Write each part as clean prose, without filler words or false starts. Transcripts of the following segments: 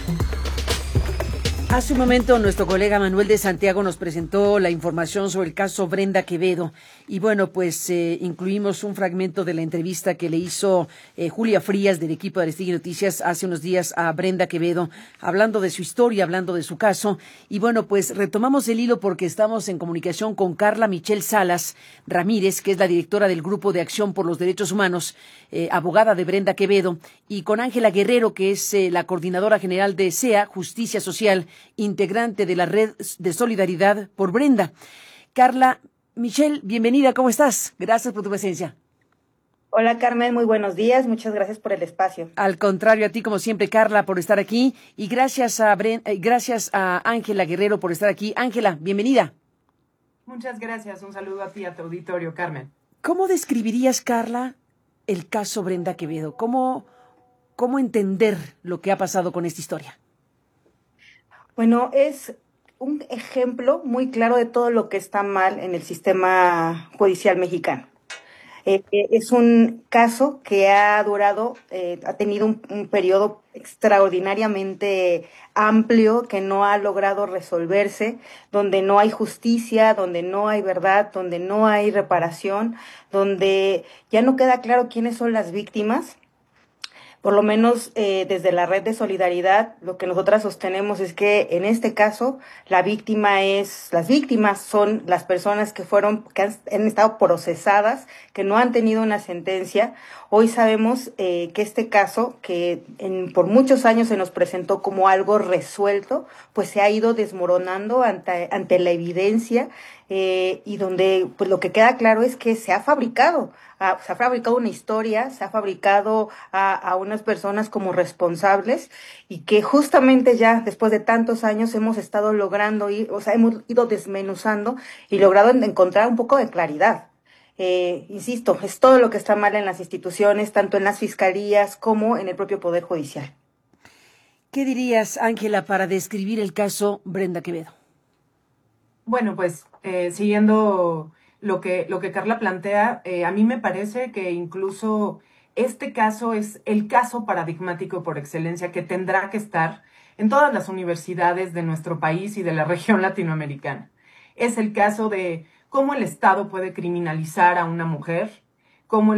Hace un momento nuestro colega Manuel de Santiago nos presentó la información sobre el caso Brenda Quevedo y bueno, pues incluimos un fragmento de la entrevista que le hizo Julia Frías del equipo de Aristegui Noticias hace unos días a Brenda Quevedo, hablando de su historia, hablando de su caso. Y bueno, pues retomamos el hilo porque estamos en comunicación con Carla Michelle Salas Ramírez, que es la directora del Grupo de Acción por los Derechos Humanos, abogada de Brenda Quevedo, y con Ángela Guerrero, que es la coordinadora general de SEA, Justicia Social, integrante de la Red de Solidaridad por Brenda. Carla Michelle, bienvenida, ¿cómo estás? Gracias por tu presencia. Hola Carmen, muy buenos días, muchas gracias por el espacio. Al contrario, a ti como siempre, Carla, por estar aquí, y gracias a Ángela Guerrero por estar aquí. Ángela, bienvenida. Muchas gracias, un saludo a ti, a tu auditorio, Carmen. ¿Cómo describirías, Carla, el caso Brenda Quevedo? ¿Cómo entender lo que ha pasado con esta historia? Bueno, es un ejemplo muy claro de todo lo que está mal en el sistema judicial mexicano. Es un caso que ha durado, ha tenido un periodo extraordinariamente amplio que no ha logrado resolverse, donde no hay justicia, donde no hay verdad, donde no hay reparación, donde ya no queda claro quiénes son las víctimas. Por lo menos desde la Red de Solidaridad, lo que nosotras sostenemos es que en este caso las víctimas son las personas que han estado procesadas, que no han tenido una sentencia. Hoy sabemos que este caso, por muchos años se nos presentó como algo resuelto, pues se ha ido desmoronando ante la evidencia, y donde pues lo que queda claro es que se ha fabricado una historia, se ha fabricado a unas personas como responsables, y que justamente ya después de tantos años hemos estado logrando hemos ido desmenuzando y logrado encontrar un poco de claridad. Insisto, es todo lo que está mal en las instituciones, tanto en las fiscalías como en el propio Poder Judicial. ¿Qué dirías, Ángela, para describir el caso Brenda Quevedo? Bueno, pues siguiendo lo que Carla plantea, a mí me parece que incluso este caso es el caso paradigmático por excelencia que tendrá que estar en todas las universidades de nuestro país y de la región latinoamericana. Es el caso de cómo el Estado puede criminalizar a una mujer, cómo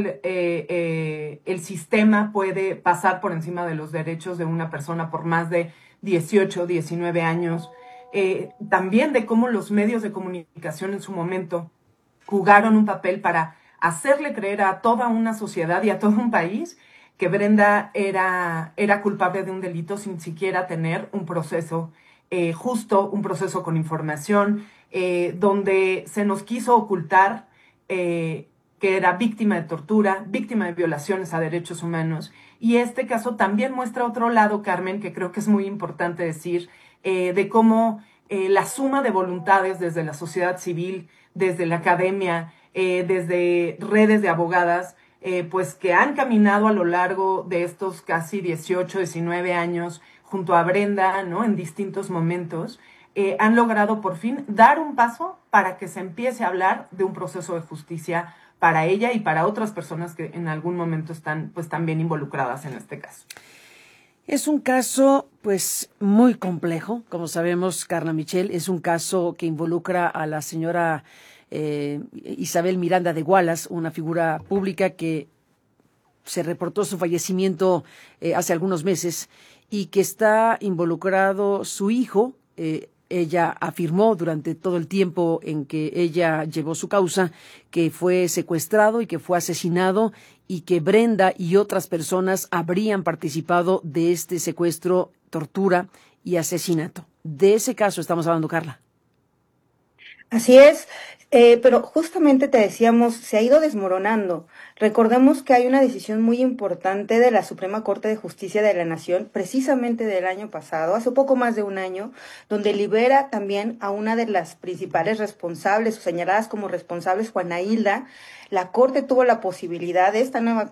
el sistema puede pasar por encima de los derechos de una persona por más de 18, 19 años, también de cómo los medios de comunicación en su momento jugaron un papel para hacerle creer a toda una sociedad y a todo un país que Brenda era culpable de un delito sin siquiera tener un proceso justo, un proceso con información, donde se nos quiso ocultar que era víctima de tortura, víctima de violaciones a derechos humanos. Y este caso también muestra otro lado, Carmen, que creo que es muy importante decir, de cómo la suma de voluntades desde la sociedad civil, desde la academia, desde redes de abogadas, pues que han caminado a lo largo de estos casi 18, 19 años junto a Brenda, ¿no? En distintos momentos, han logrado por fin dar un paso para que se empiece a hablar de un proceso de justicia para ella y para otras personas que en algún momento están pues también involucradas en este caso. Es un caso, pues, muy complejo, como sabemos, Carla Michelle. Es un caso que involucra a la señora Isabel Miranda de Wallace, una figura pública que se reportó su fallecimiento hace algunos meses y que está involucrado su hijo. Ella afirmó durante todo el tiempo en que ella llevó su causa que fue secuestrado y que fue asesinado y que Brenda y otras personas habrían participado de este secuestro, tortura y asesinato. De ese caso estamos hablando, Carla. Así es, pero justamente te decíamos, se ha ido desmoronando. Recordemos que hay una decisión muy importante de la Suprema Corte de Justicia de la Nación, precisamente del año pasado, hace poco más de un año, donde libera también a una de las principales responsables o señaladas como responsables, Juana Hilda. La Corte tuvo la posibilidad, esta nueva